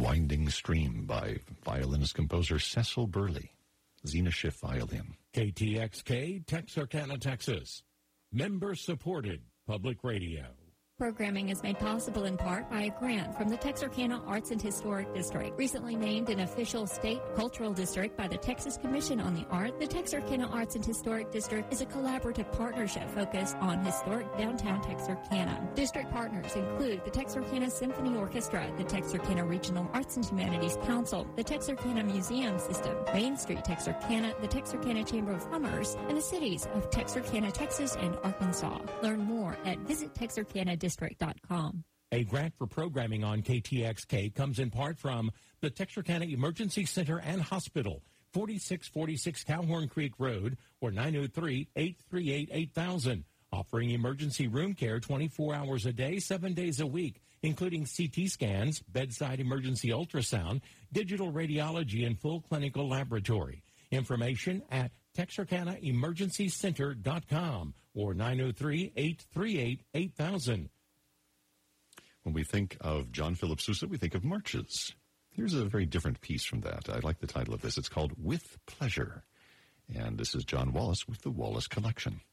Winding Stream by violinist-composer Cecil Burley. Zena Schiff violin. KTXK, Texarkana, Texas. Member-supported public radio. Programming is made possible in part by a grant from the Texarkana Arts and Historic District. Recently named an official state cultural district by the Texas Commission on the Arts, the Texarkana Arts and Historic District is a collaborative partnership focused on historic downtown Texarkana. District partners include the Texarkana Symphony Orchestra, the Texarkana Regional Arts and Humanities Council, the Texarkana Museum System, Main Street Texarkana, the Texarkana Chamber of Commerce, and the cities of Texarkana, Texas, and Arkansas. Learn more at visittexarkanadistrict.com. A grant for programming on KTXK comes in part from the Texarkana Emergency Center and Hospital, 4646 Cowhorn Creek Road, or 903-838-8000, offering emergency room care 24 hours a day, 7 days a week, including CT scans, bedside emergency ultrasound, digital radiology, and full clinical laboratory. Information at TexarkanaEmergencyCenter.com or 903-838-8000. When we think of John Philip Sousa, we think of marches. Here's a very different piece from that. I like the title of this. It's called With Pleasure. And this is John Wallace with the Wallace Collection.